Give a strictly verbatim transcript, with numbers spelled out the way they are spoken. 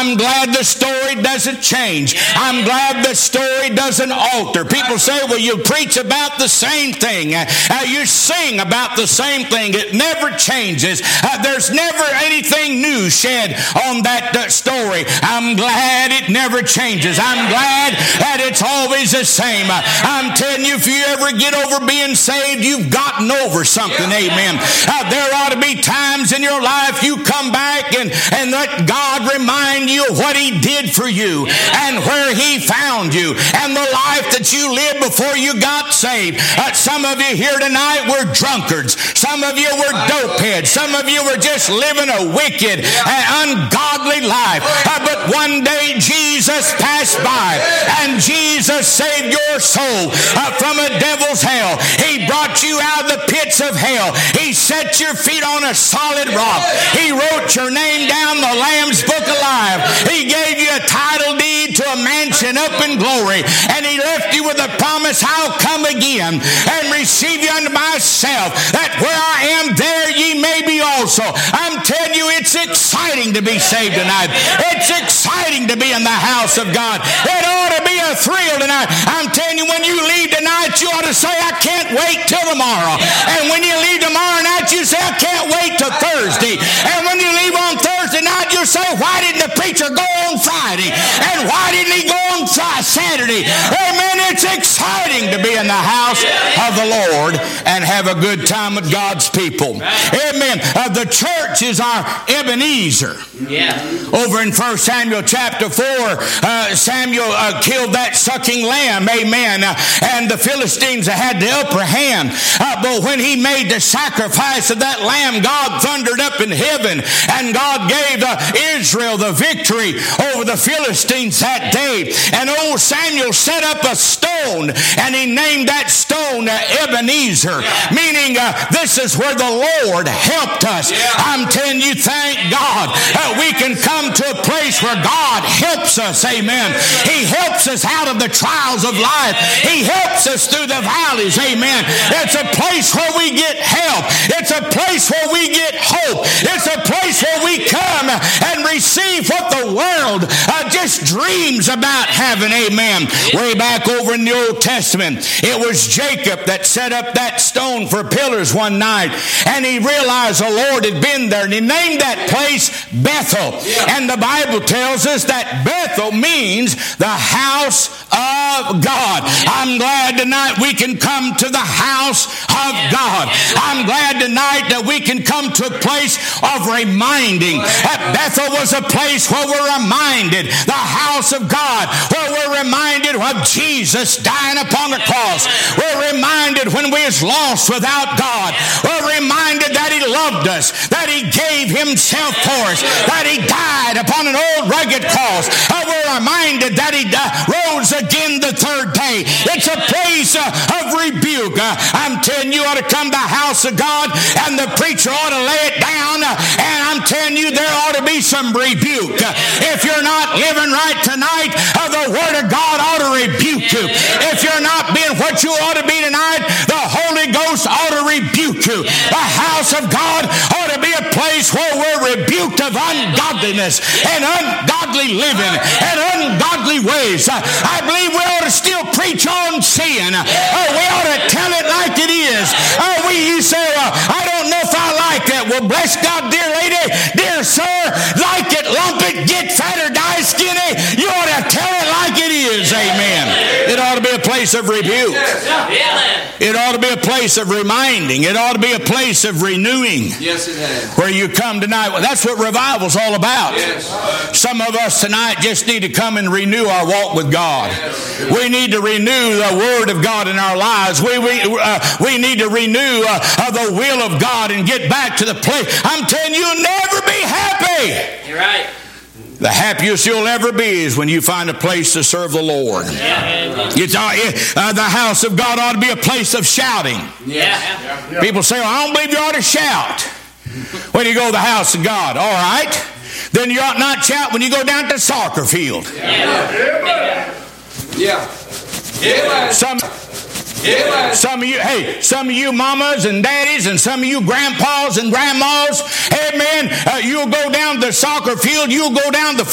I'm glad the story doesn't change. I'm glad the story doesn't alter. People say, well, you preach about the same thing. Uh, you sing about the same thing. It never changes. Uh, there's never anything new shed on that uh, story. I'm glad it never changes. I'm glad that it's always the same. Uh, I'm telling you, if you ever get over being saved, you've gotten over something. Amen. Uh, there ought to be times in your life you come back and, and let God remind you of what He did for you and where He found you and the life that you lived before you got saved. Uh, some of you here tonight were drunkards. Some of you were dopeheads. Some of you were just living a wicked and ungodly life. Uh, but one day Jesus passed by and Jesus saved your soul uh, from a devil's hell. He brought you out of the pits of hell. He set your feet on a solid rock. He wrote your name down the Lamb's Book of Life. He gave you a title deed to a mansion up in glory. And He left you with a promise, I'll come again and receive you unto myself, that where I am, there ye may be also. I'm telling you, it's exciting to be saved tonight. It's exciting to be in the house of God. It ought to be a thrill tonight. I'm telling you, when you leave tonight, you ought to say, I can't wait till tomorrow. And when you leave tomorrow night, you say, I can't wait till Thursday. And when you leave on Thursday night, you say, why didn't the preacher go on Friday? And why didn't he go on Saturday? Amen. It's exciting to be in the house of the Lord and have a good time with God's people. Amen. Uh, the church is our Ebenezer. Yeah. Over in First Samuel chapter four, uh, Samuel uh, killed that sucking lamb. Amen. Uh, and the Philistines had the upper hand. Uh, but when he made the sacrifice of that lamb, God thundered up in heaven and God gave uh, Israel the victory over the Philistines that day. And old Samuel set up a stone and he named that stone uh, Ebenezer, meaning uh, this is where the Lord helped us. I'm telling you, thank God uh, we can come to a place where God helps us. Amen. He helps us out of the trials of life. He helps us through the valleys. Amen. It's a place where we get help. It's a place where we get hope. It's a place where we come and receive what the world uh, just dreams about having. Amen. Way back over in the Old Testament, it was Jacob that set up that stone for pillars one night, and he realized the Lord had been there, and he named that place Bethel. And the Bible tells us that Bethel means the house of God. I'm glad tonight we can come to the house of God. I'm glad tonight that we can come to a place of reminding. That Bethel was a place where we're reminded, the house of God, where we're reminded of Jesus dying upon the cross. We're reminded when we was lost without God. We're reminded that He loved us, that He gave Himself for us, that He died upon an old rugged cross. We're reminded that He rose again the third day. It's a place of rebuke. I'm telling you, you ought to come to the house of God and the preacher ought to lay it down, and I'm telling you, there ought to be some rebuke. If you're not living right tonight, the Word of God ought to rebuke you. If you're not being what you ought to be tonight, the Holy Ghost ought to rebuke you. The house of God ought to be a place where we're rebuked of ungodliness and ungodly living and ungodly ways. I believe we ought to still preach on sin. Oh, we ought to tell it like it is. Oh, we you say, uh, I don't know if I like that. Well, bless God, dear lady, dear sir, like it, lump it, get fat or die skinny. You ought to tell it like it is. Amen. It ought to be a place of rebuke. It ought to be a place of reminding. It ought to be a place of renewing. Yes, it has. Where you come tonight. Well, that's what revival's all about. Yes. Some of us tonight just need to come and renew our walk with God. Yes. We need to renew the Word of God in our lives. We we, uh, we need to renew uh, the will of God and get back to the place. I'm telling you, you'll never be happy. You're right. The happiest you'll ever be is when you find a place to serve the Lord. Yeah. It's, uh, uh, the house of God ought to be a place of shouting. Yeah. Yeah. People say, well, I don't believe you ought to shout when you go to the house of God. All right. Then you ought not shout when you go down to the soccer field. Yeah. Yeah. Yeah. Some... Yeah. Some of you, hey, some of you mamas and daddies and some of you grandpas and grandmas, amen, uh, you'll go down to the soccer field, you'll go down the